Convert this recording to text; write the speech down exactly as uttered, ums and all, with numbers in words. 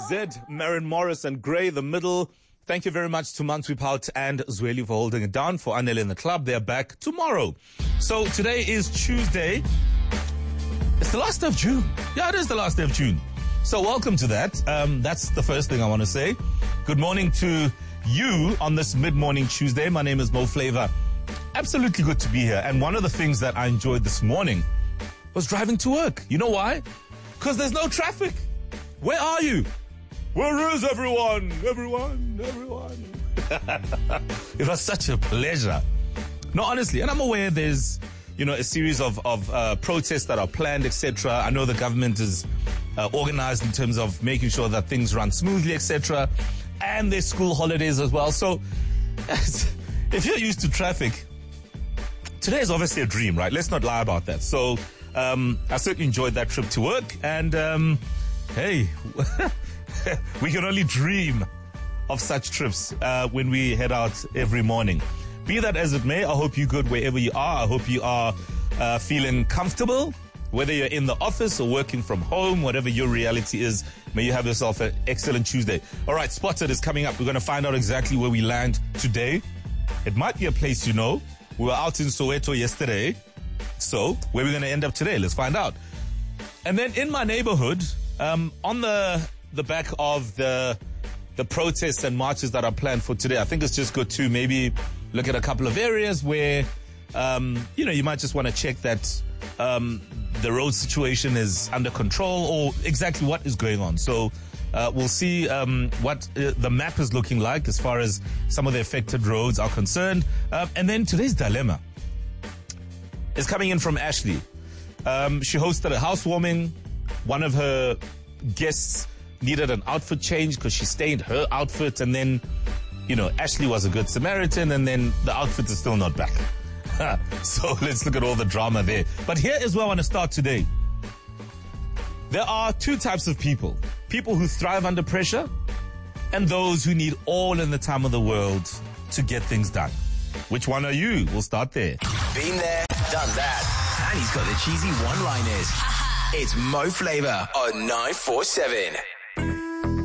Z, Maren Morris and Gray, the middle. Thank you very much to Manswipout and Zweli for holding it down. For Anel in the club, they're back tomorrow. So today is Tuesday. It's the last day of June. Yeah, it is the last day of June. So welcome to that. Um, that's the first thing I want to say. Good morning to you on this mid-morning Tuesday. My name is Mo Flavor. Absolutely good to be here. And one of the things that I enjoyed this morning was driving to work. You know why? Because there's no traffic. Where are you? Where is everyone? Everyone, everyone. It was such a pleasure. No, honestly, and I'm aware there's, you know, a series of, of uh, protests that are planned, et cetera. I know the government is uh, organized in terms of making sure that things run smoothly, et cetera. And there's school holidays as well. So if you're used to traffic, today is obviously a dream, right? Let's not lie about that. So um, I certainly enjoyed that trip to work. And um, hey, we can only dream of such trips uh, when we head out every morning. Be that as it may, I hope you're good wherever you are. I hope you are uh, feeling comfortable, whether you're in the office or working from home, whatever your reality is. May you have yourself an excellent Tuesday. All right, Spotted is coming up. We're going to find out exactly where we land today. It might be a place you know. We were out in Soweto yesterday. So where are we going to end up today? Let's find out. And then in my neighborhood, um, on the the back of the the protests and marches that are planned for today, I think it's just good to maybe look at a couple of areas where, um, you know, you might just want to check that um, the road situation is under control or exactly what is going on. So uh, we'll see um, what uh, the map is looking like as far as some of the affected roads are concerned. Um, and then today's dilemma is coming in from Ashley. Um, she hosted a housewarming. One of her guests needed an outfit change because she stained her outfit, and then, you know, Ashley was a good Samaritan, and then the outfit is still not back. So let's look at all the drama there. But here is where I want to start today. There are two types of people. People who thrive under pressure and those who need all in the time of the world to get things done. Which one are you? We'll start there. Been there, done that. And he's got the cheesy one-liners. It's Mo Flavor on nine four seven.